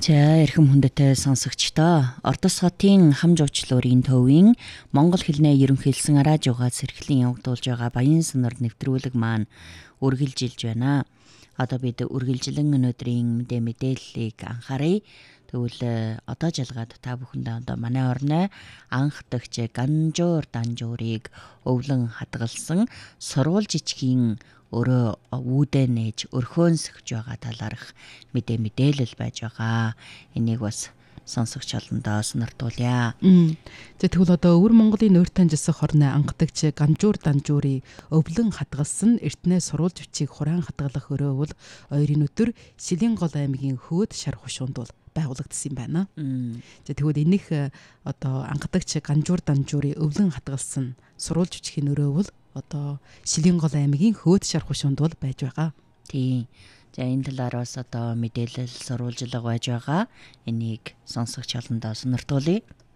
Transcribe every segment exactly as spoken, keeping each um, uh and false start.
За эрхэм хүндэтэй сонсогчдоо Ордос хотын Хамжуучлуурын төвийн Монгол хэлний ерөнхийлсөн радиогоос эрхлэн явагдуулж байгаа Баян сонор нэвтрүүлэг маань үргэлжилж байна. Одоо бид үргэлжлэн өнөөдрийн мэдээ мэдээллийг анхаарай. Тэгвэл одоо жалгаад та бүхэндээ одоо манай орны анх дахь Ганжуур Данжуурыг өвлөн хадгалсан сурвал жижигхийн өөрөө үүдээ нээж өрхөөнсөж байгаа талаарх мэдээ мэдээлэл байж байгаа. Энийг бас сонсогч олондоо сонирдуулъя. За тэгвэл одоо өвөр Монголын нойр таньжсах хорны анхдагч Ганжуур Данжуурыг өвлөн хадгалсан эртнээ сурвалж бичиг хураан хадгалах өрөө бол ойрын өдөр Шилэнгол аймгийн Хөөд шар хушуунд бол байгуулагдсан юм байна. За тэгвэл энийх одоо анхдагч Ганжуур Данжуурыг өвлөн хадгалсан сурвалж бичгийн өрөө бол одоо Шилэнгол аймгийн Хөөд шар хушуунд бол байж байгаа. Тийм. За энэ талаар бас одоо мэдээлэл сурвалжлага байж байгаа. Энийг сонсогч олондоо сонирдуулъя.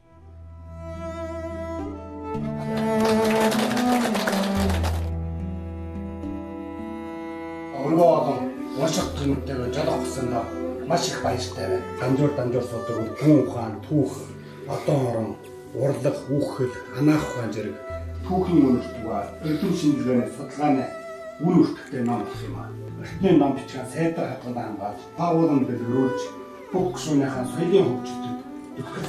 Өргөө олон унших гэмтээ жолоо гсэндээ маш их баяртай байна. Ганжуур Данжуур судаг хүн ухаан, түүх, одон орон, урлаг, үхэл, анаах ухаан зэрэг түүхийн үнэртгөө эрдэм шинжилгээний судалгааны үр өртөгтэй ном болох юм аа. Эртний ном бичгээ сайдар хадгалан хамгаалж, паулын дэлгэрүүлж, бүх гүшүүнийхэн соёлын хөгжилтөд